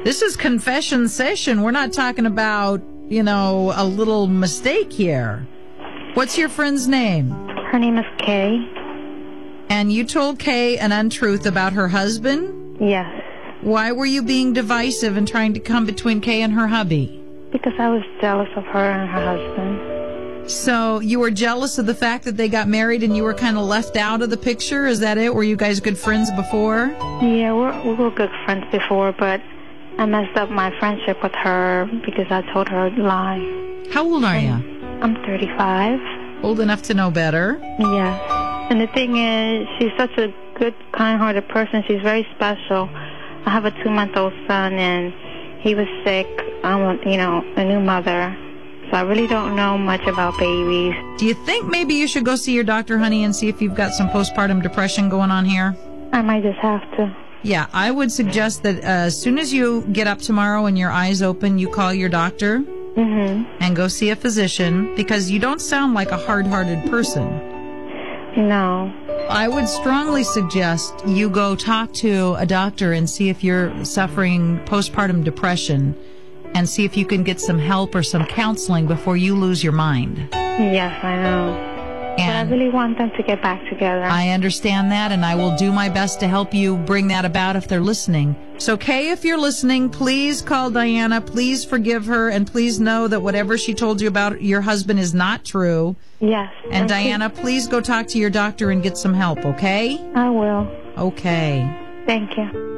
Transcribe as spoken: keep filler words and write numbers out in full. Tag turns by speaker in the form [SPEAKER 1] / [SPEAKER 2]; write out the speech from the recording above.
[SPEAKER 1] This is confession session. We're not talking about, you know, a little mistake here. What's your friend's name?
[SPEAKER 2] Her name is Kay.
[SPEAKER 1] And you told Kay an untruth about her husband?
[SPEAKER 2] Yes.
[SPEAKER 1] Why were you being divisive and trying to come between Kay and her hubby?
[SPEAKER 2] Because I was jealous of her and her husband.
[SPEAKER 1] So you were jealous of the fact that they got married and you were kind of left out of the picture? Is that it? Were you guys good friends before?
[SPEAKER 2] Yeah, we're, we were good friends before, but I messed up my friendship with her because I told her a lie.
[SPEAKER 1] How old are you?
[SPEAKER 2] I'm thirty-five.
[SPEAKER 1] Old enough to know better?
[SPEAKER 2] Yes. And the thing is, she's such a good, kind-hearted person. She's very special. I have a two-month-old son, and he was sick. I'm, a, you know, a new mother. So I really don't know much about babies.
[SPEAKER 1] Do you think maybe you should go see your doctor, honey, and see if you've got some postpartum depression going on here?
[SPEAKER 2] I might just have to.
[SPEAKER 1] Yeah, I would suggest that uh, as soon as you get up tomorrow and your eyes open, you call your doctor
[SPEAKER 2] Mm-hmm.
[SPEAKER 1] and go see a physician, because you don't sound like a hard-hearted person.
[SPEAKER 2] No.
[SPEAKER 1] I would strongly suggest you go talk to a doctor and see if you're suffering postpartum depression and see if you can get some help or some counseling before you lose your mind.
[SPEAKER 2] Yes, I know.
[SPEAKER 1] And
[SPEAKER 2] but I really want them to get back together.
[SPEAKER 1] I understand that, and I will do my best to help you bring that about if they're listening. So, Kay, if you're listening, please call Diana. Please forgive her, and please know that whatever she told you about your husband is not true.
[SPEAKER 2] Yes.
[SPEAKER 1] And, Diana, please go talk to your doctor and get some help, okay?
[SPEAKER 2] I will.
[SPEAKER 1] Okay.
[SPEAKER 2] Thank you.